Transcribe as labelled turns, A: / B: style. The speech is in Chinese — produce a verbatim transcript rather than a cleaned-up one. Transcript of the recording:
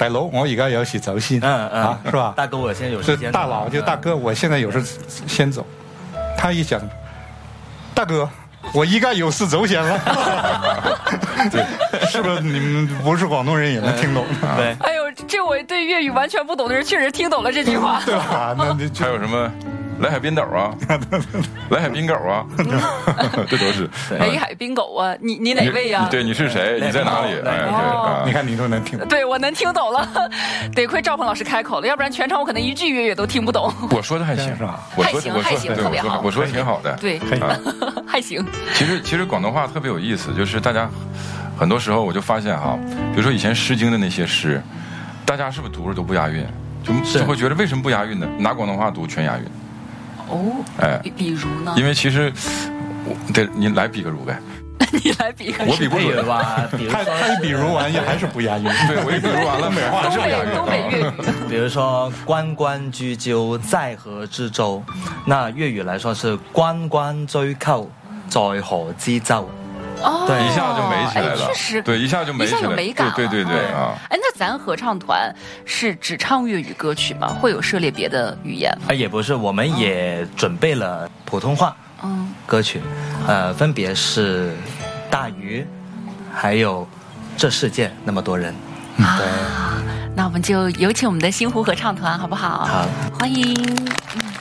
A: 大佬，我而家有事走先，
B: 嗯嗯
A: 啊，是吧？
B: 大哥，我现在有
A: 这
B: 时间。
A: 大佬就大哥，我现在有事先走。他一讲，大哥，我应该有事走先了。对，是不是你们不是广东人也能听懂？
B: 对。
C: 哎呦，这我对粤语完全不懂的人确实听懂了这句话，
A: 对吧？那
D: 还有什么？来海滨岛啊，来海滨狗啊，这都是。
C: 雷海滨狗啊，你你哪位呀？
D: 对，你是谁？你在哪里？哎，对，
A: 你看你都能听懂。
C: 对，我能听懂了，得亏赵鹏老师开口了，要不然全场我可能一句粤语都听不懂。
D: 我说的还行
A: 是吧？
C: 还行还行，特别好。
D: 我说的挺好的。
C: 对，还行。
D: 其实其实广东话特别有意思，就是大家很多时候我就发现哈，比如说以前《诗经》的那些诗，大家是不是读着都不押韵？就就会觉得为什么不押韵呢？拿广东话读全押韵。
C: 哦，
D: 哎，
C: 比比如呢？
D: 因为其实，我得你来比个如呗。
C: 你来比个，
D: 我比不准
B: 吧？比如
A: 他他一比如完也还是不押韵。
D: 对，我一比如完了，美话是不押韵。
C: 东北粤语。
B: 比如说“关关雎鸠，在河之洲”，那粤语来说是“关关雎鸠，在河之洲”。
C: 哦，
D: 对，一下就美起来了。
C: 确实，
D: 对，一下就美起来，
C: 一下有美感了。
D: 对对对对啊！
C: 哎，那咱合唱团是只唱粤语歌曲吗？会有涉猎别的语言吗？
B: 啊，也不是，我们也准备了普通话嗯歌曲，呃，分别是《大鱼》，还有《这世界那么多人》。
C: 啊，对，那我们就有请我们的星湖合唱团，好不好？
B: 好，
C: 欢迎。嗯